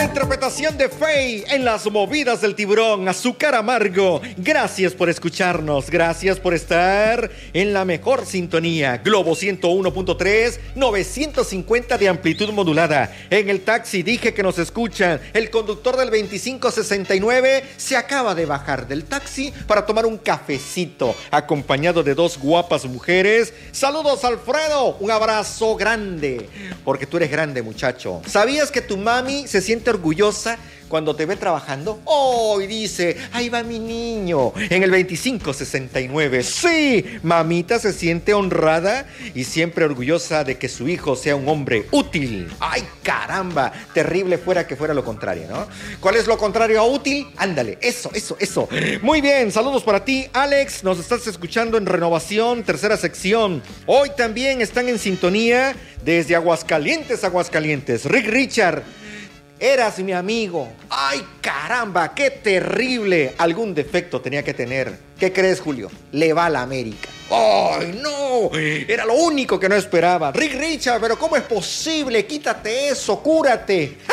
interpretación de Faye en las movidas del tiburón, Azúcar Amargo. Gracias por escucharnos, gracias por estar en la mejor sintonía. Globo 101.3, 950 de amplitud modulada. En el taxi dije que nos escuchan. El conductor del 2569 se acaba de bajar del taxi para tomar un cafecito, acompañado de dos guapas mujeres. Saludos, Alfredo, un abrazo grande, porque tú eres grande, muchacho. ¿Sabías que tu mami se siente orgullosa cuando te ve trabajando? Oh, y dice, ahí va mi niño, en el 2569. Sí, mamita se siente honrada y siempre orgullosa de que su hijo sea un hombre útil. Ay, caramba, terrible fuera que fuera lo contrario, ¿no? ¿Cuál es lo contrario a útil? Ándale, eso. Muy bien, saludos para ti, Alex. Nos estás escuchando en Renovación, tercera sección. Hoy también están en sintonía desde Aguascalientes. Rick Richard. Eras mi amigo. ¡Ay, caramba! ¡Qué terrible! Algún defecto tenía que tener. ¿Qué crees, Julio? Le va a la América. ¡Ay, no! Era lo único que no esperaba. Rick Richard, pero ¿cómo es posible? Quítate eso, cúrate.